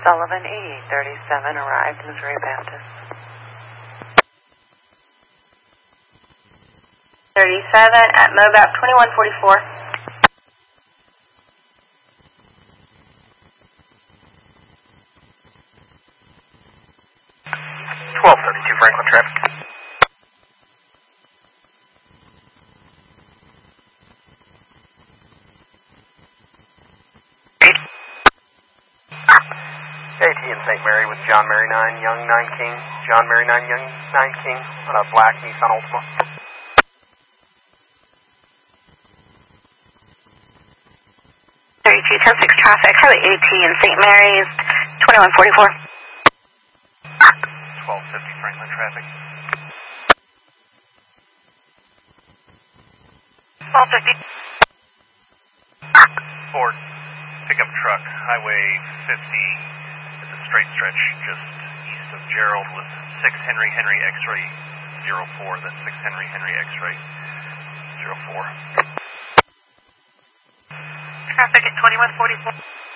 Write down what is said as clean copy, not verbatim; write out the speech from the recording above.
Sullivan, E37, arrived, Missouri Baptist. 37 at Mobap 2144. Franklin traffic. AT in St. Mary with John Mary 9, Young 9 King. John Mary 9, Young 9 King on a black Nissan Altima. 3210 traffic, Highway 18 in St. Mary's 2144. 1250 Franklin traffic. 1250. Ford pickup truck, Highway 50. It's a straight stretch just east of Gerald with 6 Henry X-ray 04. That's 6 Henry X-ray 04. Traffic at 2144.